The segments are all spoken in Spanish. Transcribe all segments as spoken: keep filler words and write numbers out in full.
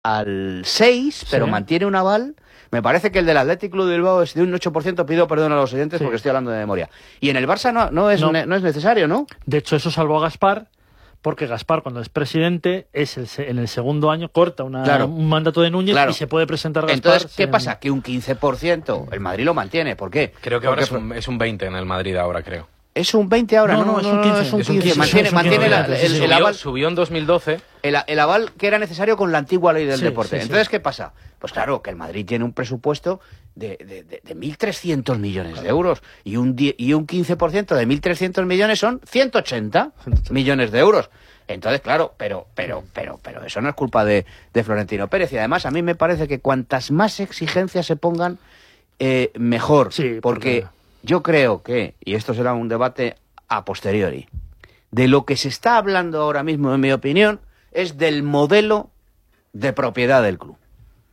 al seis, pero sí. mantiene un aval. Me parece que el del Athletic Club de Bilbao es de un ocho por ciento, pido perdón a los oyentes Sí. porque estoy hablando de memoria. Y en el Barça no, no, es, No. ne- no es necesario, ¿no? De hecho, eso salvó a Gaspar, porque Gaspar, cuando es presidente, es el se- en el segundo año corta una, Claro. un mandato de Núñez Claro. y se puede presentar Gaspar. Entonces, ¿qué sin- pasa? Que un quince por ciento el Madrid lo mantiene. ¿Por qué? Creo que ahora es Porque un, es un veinte en el Madrid ahora, creo. es un veinte ahora, No, no, no, es un quince. es un Es un quince. quince, Mantiene, es un mantiene quince, la- sí, sí, el, sí. el Subió, aval, subió en dos mil doce. el, el aval que era necesario con la antigua ley del Sí, deporte. sí, sí. Entonces, ¿qué pasa? Pues claro, que el Madrid tiene un presupuesto de, de, de, de mil trescientos millones de euros y un, die- y un quince por ciento de mil trescientos millones son ciento ochenta millones de euros. Entonces, claro, pero pero pero pero eso no es culpa de, de Florentino Pérez. Y además, a mí me parece que cuantas más exigencias se pongan, eh, mejor. Sí, porque porque- yo creo que, y esto será un debate a posteriori, de lo que se está hablando ahora mismo, en mi opinión, es del modelo de propiedad del club.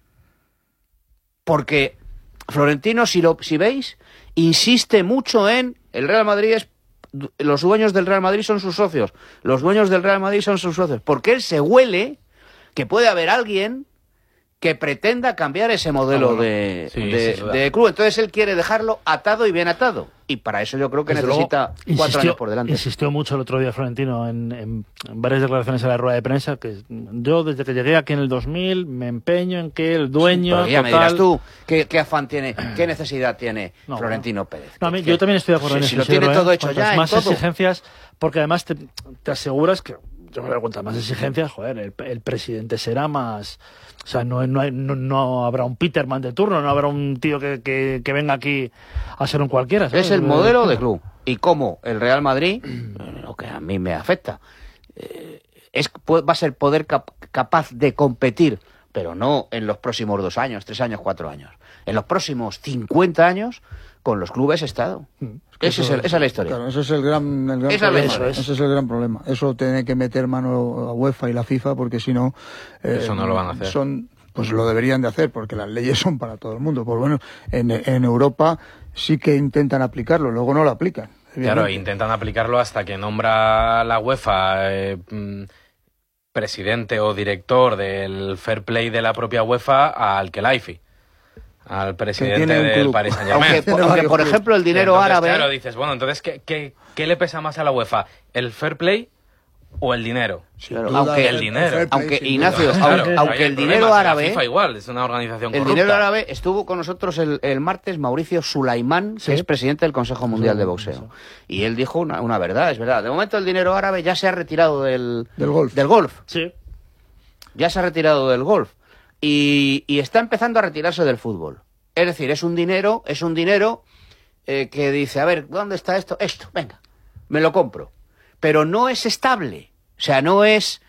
Porque Florentino, si lo si veis, insiste mucho en el Real Madrid es los dueños del Real Madrid son sus socios, los dueños del Real Madrid son sus socios, porque él se huele que puede haber alguien que pretenda cambiar ese modelo Ah, bueno. de, Sí, de, sí, sí, de club. Entonces él quiere dejarlo atado y bien atado. Y para eso yo creo que Desde necesita luego, cuatro insistió- años por delante. Insistió mucho el otro día Florentino en, en- en varias declaraciones en la rueda de prensa que yo desde que llegué aquí en el dos mil me empeño en que el dueño Pero ya me total- dirás tú, ¿qué, qué afán tiene, qué necesidad tiene No, Florentino Pérez? No, a mí- Que- yo también estoy de acuerdo si, en si eso. lo tiene Isidro, ¿eh? todo hecho Cuantas ya, en más todo. exigencias, porque además te, te aseguras que, yo me doy cuenta, más exigencias, joder, el, el presidente será más... O sea, no, no, hay- no, no habrá un Peterman de turno, no habrá un tío que, que, que venga aquí a ser un cualquiera, ¿sabes? Es el modelo de club. Y cómo el Real Madrid, lo que a mí me afecta, eh, es pu- va a ser poder cap- capaz de competir, pero no en los próximos dos años, tres años, cuatro años. En los próximos cincuenta años con los clubes Estado. Ese es el- esa es la historia. Claro, ese es el gran, el gran Esa es la problema. historia. Ese es el gran problema. Eso tiene que meter mano a UEFA y la FIFA porque si no... eh, Eso no lo van a hacer. Son, pues lo deberían de hacer porque las leyes son para todo el mundo. Pues bueno, en, en Europa sí que intentan aplicarlo, luego no lo aplican. Claro, evidentemente. intentan aplicarlo hasta que nombra la UEFA eh, mm, presidente o director del fair play de la propia UEFA al Khelaifi, al presidente tiene un del club. Paris Saint-Germain. Aunque, Tiene aunque, varios por clubes. ejemplo, el dinero Entonces, árabe... Claro, dices, bueno, entonces, ¿qué, qué, qué le pesa más a la UEFA? ¿El fair play o el dinero? Claro, Duda, aunque el dinero. fair play, Aunque, sin Ignacio, duda. Claro, aunque, ahí aunque hay el dinero problemas. La árabe... FIFA igual, es una organización El corrupta. dinero árabe estuvo con nosotros el, el martes Mauricio Sulaimán, que Sí. es presidente del Consejo Mundial de Boxeo. Y él dijo una, una verdad, es verdad. De momento el dinero árabe ya se ha retirado del, Del golf. Del golf. Sí. Ya se ha retirado del golf. Y, y está empezando a retirarse del fútbol. Es decir, es un dinero, es un dinero eh, que dice, a ver, ¿dónde está esto? Esto, venga, me lo compro. Pero no es estable. O sea, no es...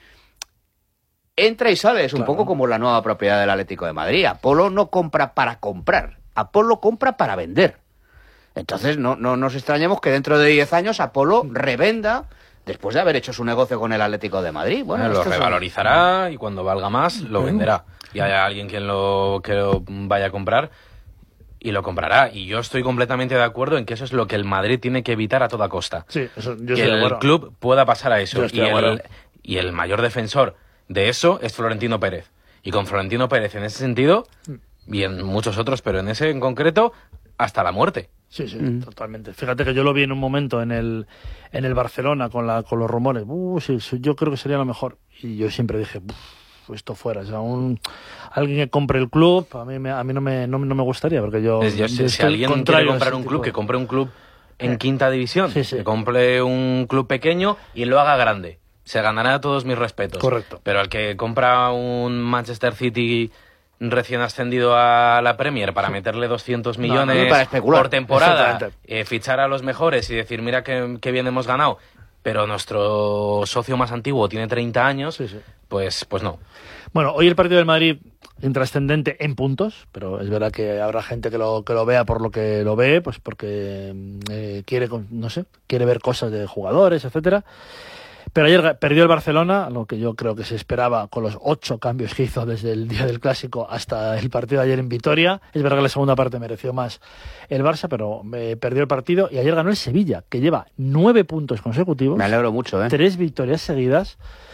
Entra y sale, es un Claro. poco como la nueva propiedad del Atlético de Madrid. Apolo no compra para comprar, Apolo compra para vender. Entonces no, no nos extrañemos que dentro de diez años Apolo revenda después de haber hecho su negocio con el Atlético de Madrid. Bueno, Bueno, lo esto es- revalorizará y cuando valga más lo venderá. Y haya alguien quien lo, que lo vaya a comprar y lo comprará. Y yo estoy completamente de acuerdo en que eso es lo que el Madrid tiene que evitar a toda costa. Sí, eso, yo que estoy de el acuerdo. club pueda pasar a eso. Yo estoy Y de acuerdo. el, y el mayor defensor de eso es Florentino Pérez. Y con Florentino Pérez en ese sentido, y en muchos otros, pero en ese en concreto, hasta la muerte. Sí, sí, totalmente. Fíjate que yo lo vi en un momento en el en el Barcelona con la con los rumores. Uh, sí, sí, yo creo que sería lo mejor. Y yo siempre dije, "Uf, esto fuera, o sea, un alguien que compre el club, a mí me, a mí no me no, no me gustaría porque yo, Es- yo sé, yo si estoy alguien quiere contrario a comprar ese un tipo club, de- que compre un club en Eh. quinta división. Sí, sí. Que compre un club pequeño y lo haga grande. Se ganará todos mis respetos. Correcto. Pero el que compra un Manchester City recién ascendido a la Premier para meterle doscientos No, millones no, para especular. por temporada, Exactamente. eh, fichar a los mejores y decir, mira qué, qué bien hemos ganado, pero nuestro socio más antiguo tiene treinta años, Sí, sí. pues pues no. Bueno, hoy el partido del Madrid intrascendente en puntos, pero es verdad que habrá gente que lo que lo vea por lo que lo ve, pues porque eh, quiere, con- no sé, quiere ver cosas de jugadores, etcétera. Pero ayer ga- perdió el Barcelona, lo que yo creo que se esperaba con los ocho cambios que hizo desde el día del Clásico hasta el partido de ayer en Vitoria. Es verdad que la segunda parte mereció más el Barça, pero eh, perdió el partido y ayer ganó el Sevilla, que lleva nueve puntos consecutivos, Me alegro mucho, ¿eh? tres victorias seguidas.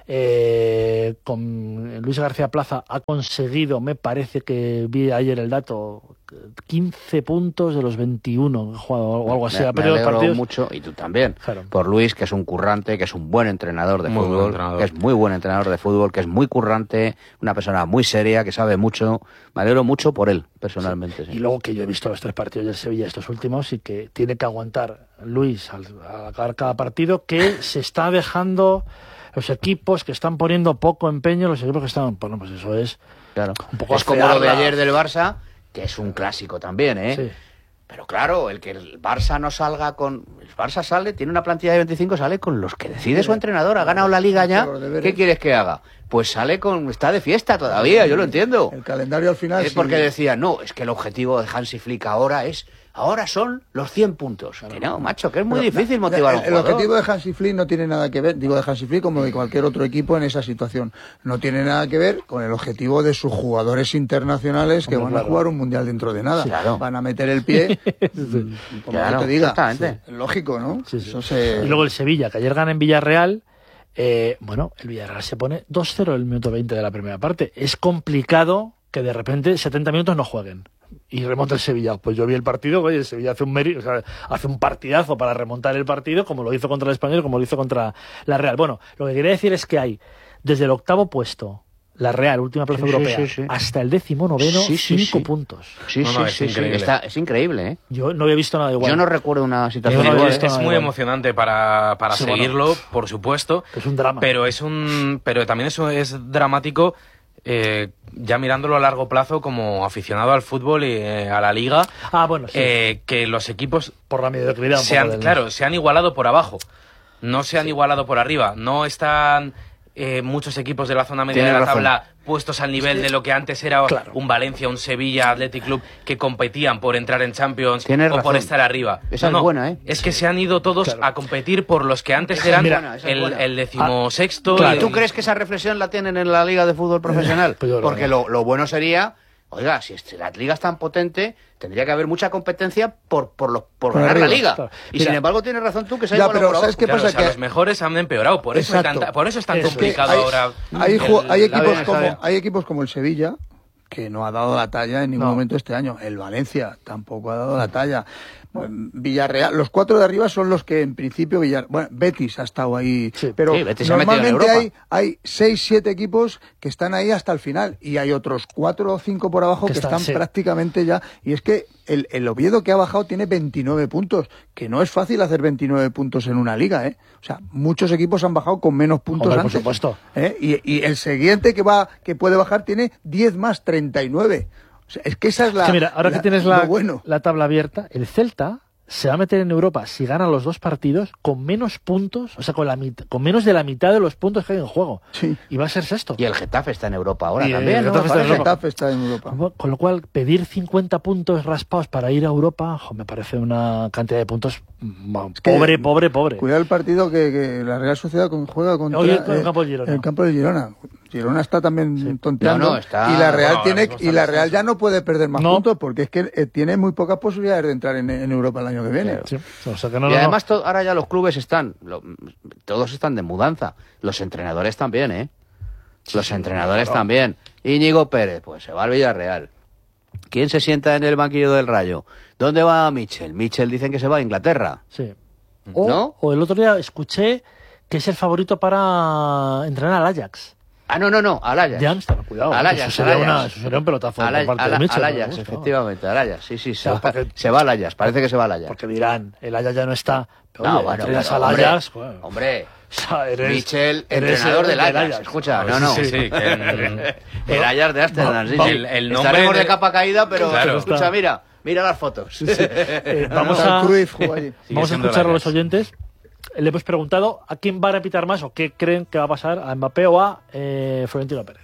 Eh, con Luis García Plaza ha conseguido, me parece que vi ayer el dato, quince puntos de los veintiuno que ha jugado o algo así. Me, ha me perdido alegro partidos. mucho, y tú también, Claro. por Luis, que es un currante, que es un buen entrenador de Muy buen fútbol, entrenador. que es muy buen entrenador de fútbol, que es muy currante, una persona muy seria, que sabe mucho. Me alegro mucho por él, personalmente. Sí. Y luego que yo he visto los tres partidos del Sevilla, estos últimos, y que tiene que aguantar Luis al, al acabar cada partido, que se está dejando los equipos que están poniendo poco empeño, los equipos que están, bueno, pues eso es Claro. un poco Es como lo de afearla. ayer del Barça, que es un clásico también, ¿eh? Sí. Pero claro, el que el Barça no salga con... El Barça sale, tiene una plantilla de veinticinco, sale con los que decide su entrenador. Ha ganado la Liga ya. Los deberes. ¿Qué quieres que haga? Pues sale con... Está de fiesta todavía, yo lo entiendo. El calendario al final... Es sí. porque decía, no, es que el objetivo de Hansi Flick ahora es... Ahora son los cien puntos. Que no, macho, que es muy Pero, difícil na- motivar a un el, el jugador. objetivo de Hansi Flick no tiene nada que ver, digo de Hansi Flick como de cualquier otro equipo en esa situación. No tiene nada que ver con el objetivo de sus jugadores internacionales que Hombre, van claro. a jugar un mundial dentro de nada. Sí, claro. Van a meter el pie, mm, como Claro, yo te diga. exactamente. Sí, lógico, ¿no? Sí, sí. Eso se... Y luego el Sevilla, que ayer gana en Villarreal. Eh, bueno, el Villarreal se pone dos cero en el minuto veinte de la primera parte. Es complicado que de repente setenta minutos no jueguen y remonta el Sevilla. Pues yo vi el partido, oye, el Sevilla hace un meri- o sea, hace un partidazo para remontar el partido, como lo hizo contra el Español, como lo hizo contra la Real. Bueno, lo que quería decir es que hay desde el octavo puesto, la Real, última plaza Sí, sí, europea, sí, sí. hasta el décimo noveno, Sí, sí, cinco sí. puntos. Sí, No, sí, no, es sí, sí. increíble. Está- es increíble, ¿eh? Yo no había visto nada igual. Yo no recuerdo una situación Yo no igual. había Es, visto ¿eh? es nada muy igual. emocionante para, para Sí, bueno. seguirlo, por supuesto. Es un drama. Pero es un, pero también eso es dramático, eh, ya mirándolo a largo plazo como aficionado al fútbol y eh, a la liga, Ah, bueno, sí. eh, que los equipos por la mediocridad. un se poco han, del- claro, se han igualado por abajo, no se han igualado por arriba, no están eh, muchos equipos de la zona media Tienes de la razón. tabla puestos al nivel de lo que antes era Claro. un Valencia, un Sevilla, Athletic Club, que competían por entrar en Champions Tienes o por razón. estar arriba. Esa No, es no, buena, ¿eh? Es que se han ido todos Claro. a competir por los que antes Esa es eran buena, esa es el, buena. el decimosexto. Ah, y- ¿Y tú crees que esa reflexión la tienen en la Liga de Fútbol Profesional? Pues yo creo Porque que lo, lo bueno sería, oiga, si es- la liga es tan potente, tendría que haber mucha competencia por, por, lo- por Por ganar la arriba, liga. claro. Y Mira, sin embargo tienes razón tú que se ha Ya, igualado pero por ¿sabes abajo. qué Claro, pasa? o sea, Que- los mejores han empeorado, por eso, hay Exacto. tanta- por eso es tan Es que complicado hay, ahora. hay, ju- el- hay la equipos bien, está como bien. hay equipos como el Sevilla que no ha dado la talla en ningún No. momento este año. El Valencia tampoco ha dado la talla. Bueno, Villarreal, los cuatro de arriba son los que en principio Villar, bueno, Betis ha estado ahí, Sí. pero Sí, Betis se ha metido en normalmente Europa. hay hay seis, siete equipos que están ahí hasta el final y hay otros cuatro o cinco por abajo Que que, están, están sí. prácticamente ya. Y es que el, el Oviedo que ha bajado tiene veintinueve puntos, que no es fácil hacer veintinueve puntos en una liga, ¿eh? O sea, muchos equipos han bajado con menos puntos Hombre, por antes. supuesto. ¿Eh? Y, y el siguiente que va que puede bajar tiene diez más, treinta y nueve. O sea, es que esa es la. Es que mira, ahora la- que tienes lo la, bueno. la tabla abierta, el Celta se va a meter en Europa si gana los dos partidos con menos puntos, o sea, con, la mit- con menos de la mitad de los puntos que hay en juego. Sí. Y va a ser sexto. Y el Getafe está en Europa ahora Y el también, ¿no? Getafe está en Me parece. Europa. Getafe está en Europa. Con lo cual, pedir cincuenta puntos raspados para ir a Europa, jo, me parece una cantidad de puntos mm, que- pobre, pobre, pobre. Cuidado el partido que, que la Real Sociedad con- juega contra Hoy en el eh, campo del Girona. el campo del Girona. Girona está también tonteando No, no, está- y la Real Bueno, tiene ahora mismo y está la Real ya no puede perder más No. puntos porque es que eh, tiene muy pocas posibilidades de entrar en, en Europa el año que viene. Sí, o sea que no, y no, no. además to- ahora ya los clubes están, lo- todos están de mudanza. Los entrenadores también, ¿eh? Los entrenadores también. Íñigo Pérez, pues se va al Villarreal. ¿Quién se sienta en el banquillo del Rayo? ¿Dónde va Michel? Michel dicen que se va a Inglaterra. Sí. O, ¿No? o el otro día escuché que es el favorito para entrenar al Ajax. Ah, no, no, no, al Ajax. De Amsterdam, cuidado. Al que Ajax, eso, sería al Ajax. una- eso sería un pelotazo Al, por parte al- de Mitchell. al por Ajax, supuesto. efectivamente, al Ajax. Sí, sí, se, sea, va, porque- se va al Ajax, parece que se va al Ajax. Porque dirán, el Ajax ya no está. Pero, No, oye, bueno, entrenas pero, al hombre, Ajax, joder. hombre, O sea, eres- Michel, eres entrenador el- del Ajax, escucha, no, no. Sí, sí, que en- El Ajax de Amsterdam, sí, va- sí. el- el nombre Estaremos de... de- capa caída, pero Claro. escucha, mira, mira las fotos. Eh, vamos Hasta a, el Cruyff jugó allí. Sigue vamos a siendo el escuchar a los Ajax. oyentes. Le hemos preguntado a quién va a repitar más o qué creen que va a pasar, a Mbappé o a eh, Florentino Pérez.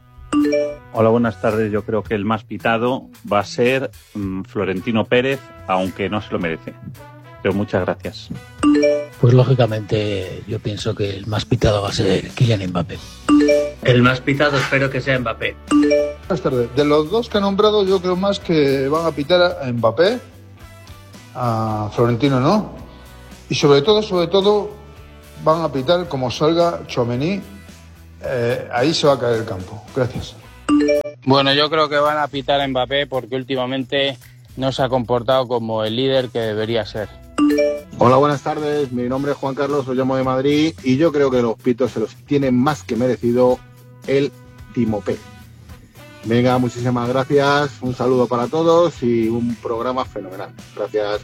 Hola, buenas tardes. Yo creo que el más pitado va a ser mm, Florentino Pérez, aunque no se lo merece. Pero muchas gracias. Pues lógicamente yo pienso que el más pitado va a ser Kylian Mbappé. El más pitado espero que sea Mbappé. Buenas tardes. De los dos que he nombrado, yo creo más que van a pitar a Mbappé, a Florentino no. Y sobre todo, sobre todo, van a pitar como salga Tchouaméni eh, ahí se va a caer el campo. Gracias. Bueno, yo creo que van a pitar a Mbappé porque últimamente no se ha comportado como el líder que debería ser. Hola, buenas tardes. Mi nombre es Juan Carlos, os llamo de Madrid y yo creo que los pitos se los tiene más que merecido el Timopé. Venga, muchísimas gracias, un saludo para todos y un programa fenomenal. Gracias.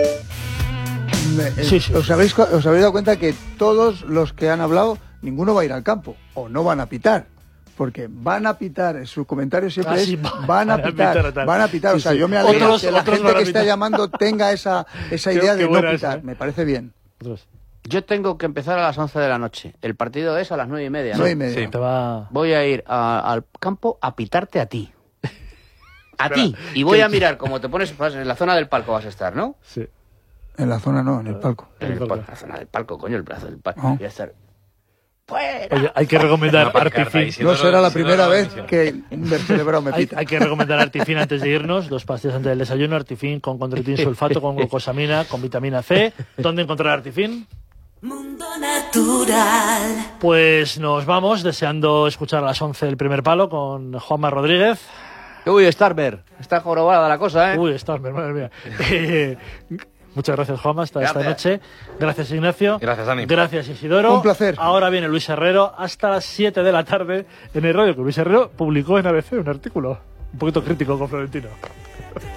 Eh, sí, sí. ¿Os, habéis, ¿Os habéis dado cuenta que todos los que han hablado, ninguno va a ir al campo o no van a pitar? Porque van a pitar, su comentario siempre ah, es sí, van a pitar, van a pitar. Sí, o sea, sí. yo me alegro otros, que la otros gente no que está pitar. llamando tenga esa, esa idea qué, de qué no pitar. esa, ¿eh? Me parece bien. Otros. Yo tengo que empezar a las once de la noche. El partido es a las nueve y media. ¿no? nueve y media. Sí, te va... Voy a ir a, al campo a pitarte a ti. A ti. Y voy a mirar cómo te pones en la zona del palco vas a estar, ¿no? Sí. En la zona no, en el palco. En el palco. La zona del palco, coño, el brazo del palco. Oh. Voy a estar... ¡Fuera! Oye, hay que recomendar Artifin. No será la primera vez que un vertebrado me Hay, pita. hay que recomendar Artifin antes de irnos, dos pastillas antes del desayuno, Artifin con condroitin sulfato, con glucosamina, con vitamina C. ¿Dónde encontrar Artifin? Mundo Natural. Pues nos vamos, deseando escuchar a las once el primer palo con Juanma Rodríguez. Uy, Starmer, está jorobada la cosa, ¿eh? Uy, Starmer, madre mía. Eh, muchas gracias, Juanma, hasta Gracias. esta noche. Gracias, Ignacio. Gracias, Dani. Gracias, Isidoro. Un placer. Ahora viene Luis Herrero hasta las siete de la tarde en el radio, que Luis Herrero publicó en A B C un artículo un poquito crítico con Florentino.